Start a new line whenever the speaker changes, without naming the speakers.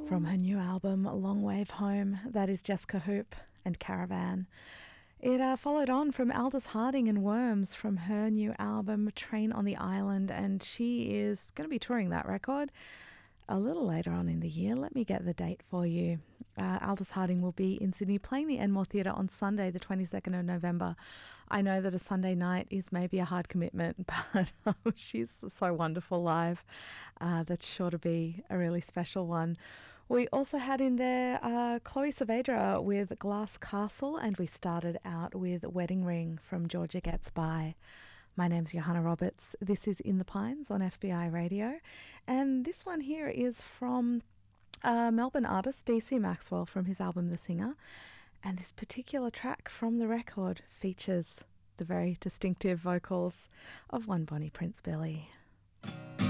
From her new album, Long Wave Home, that is Jessica Hoop and Caravan. It followed on from Aldous Harding and Worms from her new album, Train on the Island, and she is going to be touring that record a little later on in the year. Let me get the date for you. Aldous Harding will be in Sydney playing the Enmore Theatre on Sunday, the 22nd of November. I know that a Sunday night is maybe a hard commitment, but she's so wonderful live. That's sure to be a really special one. We also had in there Chloe Saavedra with Glass Castle, and we started out with Wedding Ring from Georgia Gets By. My name's Johanna Roberts. This is In the Pines on FBI Radio. And this one here is from Melbourne artist DC Maxwell from his album The Singer. And this particular track from the record features the very distinctive vocals of one Bonnie Prince Billy.